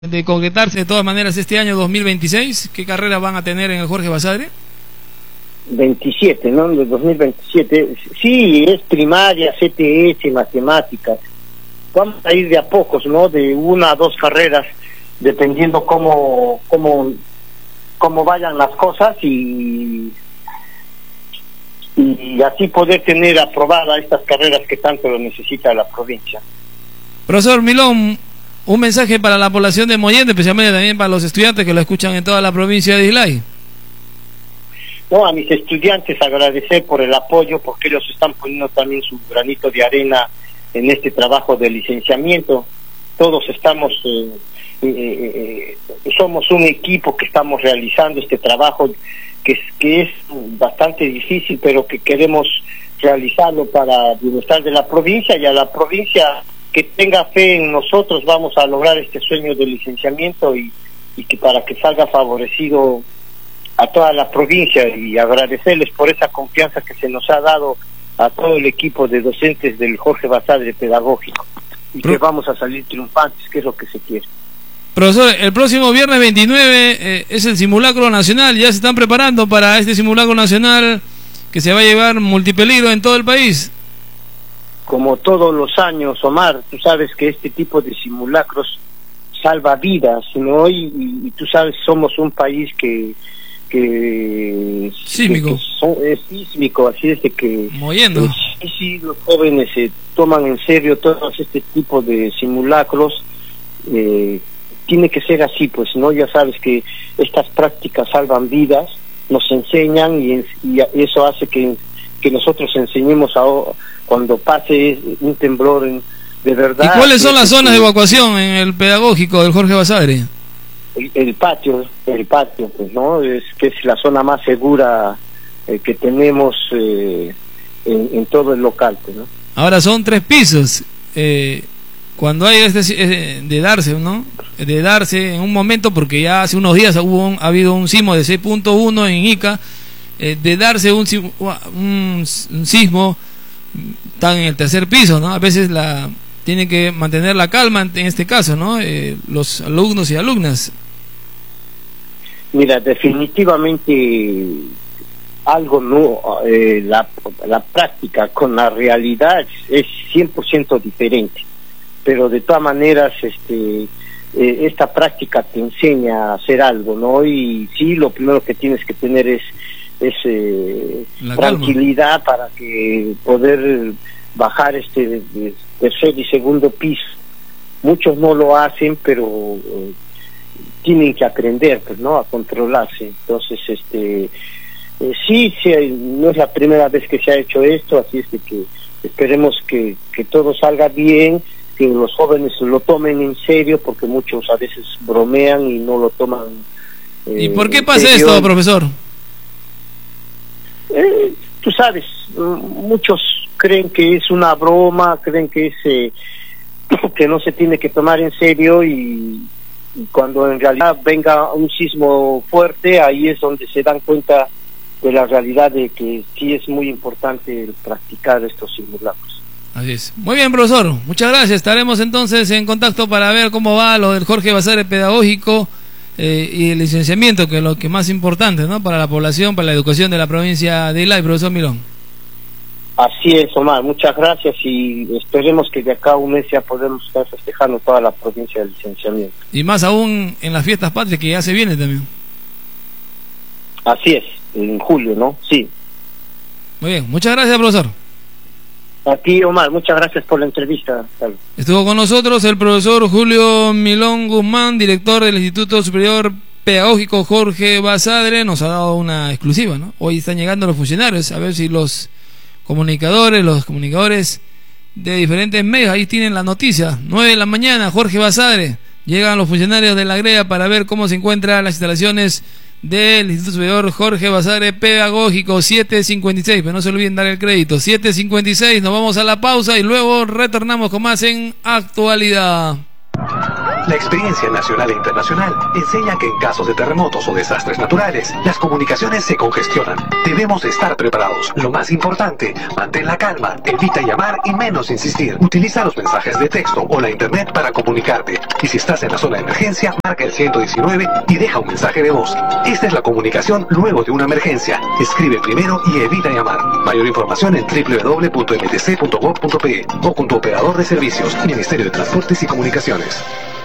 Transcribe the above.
de concretarse de todas maneras este año 2026? ¿Qué carreras van a tener en el Jorge Basadre? 27, ¿no? De 2027. Sí, es primaria, CTS, matemáticas. Vamos a ir de a pocos, ¿no? De una a dos carreras, dependiendo cómo vayan las cosas y así poder tener aprobadas estas carreras que tanto lo necesita la provincia. Profesor Milón, un mensaje para la población de Mollendo, especialmente también para los estudiantes que lo escuchan en toda la provincia de Islay. No, a mis estudiantes agradecer por el apoyo, porque ellos están poniendo también su granito de arena en este trabajo de licenciamiento. Todos estamos, somos un equipo que estamos realizando este trabajo que es bastante difícil, pero que queremos realizarlo para el bienestar de la provincia, y a la provincia que tenga fe en nosotros vamos a lograr este sueño de licenciamiento y que para que salga favorecido a toda la provincia, y agradecerles por esa confianza que se nos ha dado a todo el equipo de docentes del Jorge Basadre Pedagógico, y que vamos a salir triunfantes, que es lo que se quiere. Profesor, el próximo viernes 29 es el simulacro nacional. ¿Ya se están preparando para este simulacro nacional que se va a llevar multipeligro en todo el país? Como todos los años, Omar, tú sabes que este tipo de simulacros salva vidas, ¿no? Y tú sabes, somos un país que sísmico. Es sísmico, así es de que Mollendo. Sí, los jóvenes se toman en serio todos este tipo de simulacros. Tiene que ser así, pues, ¿no? Ya sabes que estas prácticas salvan vidas, nos enseñan y eso hace que nosotros enseñemos cuando pase un temblor de verdad. ¿Y cuáles son las zonas de evacuación en el pedagógico del Jorge Basadre? El patio, pues, ¿no? Que es la zona más segura que tenemos en todo el local, pues, ¿no? Ahora son 3 pisos. Cuando hay de darse, ¿no? De darse en un momento, porque ya hace unos días ha habido un sismo de 6.1 en Ica, de darse un sismo, están en el 3er piso, ¿no? A veces tienen que mantener la calma en este caso, ¿no? Los alumnos y alumnas. Mira, definitivamente algo no, la práctica con la realidad es 100% diferente, pero de todas maneras esta práctica te enseña a hacer algo, ¿no? Y sí, lo primero que tienes que tener es tranquilidad para que poder bajar de tercer y segundo piso. Muchos no lo hacen, pero tienen que aprender, pues, ¿no? A controlarse. Entonces, sí, no es la primera vez que se ha hecho esto, así es de que esperemos que todo salga bien, que los jóvenes lo tomen en serio, porque muchos a veces bromean y no lo toman ¿Y por qué pasa esto, profesor? Tú sabes, muchos creen que es una broma, creen que que no se tiene que tomar en serio, y cuando en realidad venga un sismo fuerte, ahí es donde se dan cuenta de la realidad de que sí es muy importante practicar estos simulacros. Así es. Muy bien, profesor, muchas gracias. Estaremos entonces en contacto para ver cómo va lo del Jorge Basadre Pedagógico y el licenciamiento, que es lo que más importante, ¿no? Para la población, para la educación de la provincia de Islay, profesor Milón. Así es, Omar, muchas gracias, y esperemos que de acá a un mes ya podemos estar festejando toda la provincia del licenciamiento. Y más aún en las fiestas patrias, que ya se viene también. Así es, en julio, ¿no? Sí. Muy bien, muchas gracias, profesor. A ti, Omar, muchas gracias por la entrevista. Estuvo con nosotros el profesor Julio Milón Guzmán, director del Instituto Superior Pedagógico Jorge Basadre. Nos ha dado una exclusiva, ¿no? Hoy están llegando los funcionarios, a ver si los comunicadores de diferentes medios, ahí tienen la noticia. 9 de la mañana, Jorge Basadre. Llegan los funcionarios de la GREA para ver cómo se encuentran las instalaciones del Instituto Superior Jorge Basadre Pedagógico. 7:56, pero no se olviden dar el crédito. 7:56, nos vamos a la pausa y luego retornamos con más en Actualidad. La experiencia nacional e internacional enseña que en casos de terremotos o desastres naturales, las comunicaciones se congestionan. Debemos estar preparados. Lo más importante, mantén la calma, evita llamar y menos insistir. Utiliza los mensajes de texto o la internet para comunicarte. Y si estás en la zona de emergencia, marca el 119 y deja un mensaje de voz. Esta es la comunicación luego de una emergencia. Escribe primero y evita llamar. Mayor información en www.mtc.gov.pe o con tu operador de servicios, Ministerio de Transportes y Comunicaciones.